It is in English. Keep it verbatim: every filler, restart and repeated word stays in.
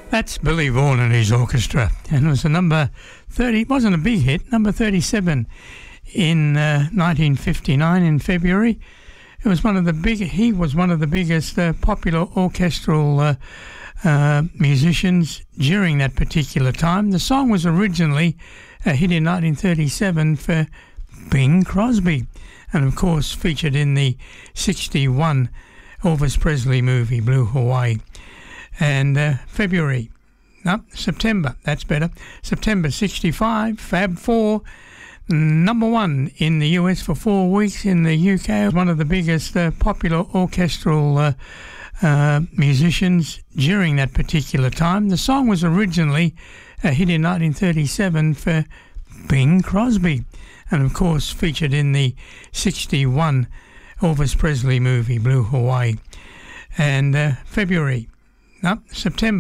That's Billy Vaughan and his orchestra, and it was a number thirty. It wasn't a big hit, number thirty-seven in uh, nineteen fifty-nine in February. It was one of the big. He was one of the biggest uh, popular orchestral uh, uh, musicians during that particular time. The song was originally a hit in nineteen thirty-seven for Bing Crosby, and of course featured in the sixty-one Elvis Presley movie Blue Hawaii. And uh, February, no, September, that's better. September sixty-five, Fab Four, number one in the U S for four weeks. In the U K, one of the biggest uh, popular orchestral uh, uh, musicians during that particular time. The song was originally a hit in nineteen thirty-seven for Bing Crosby, and of course featured in the sixty-one Elvis Presley movie Blue Hawaii. And uh, February, no, September.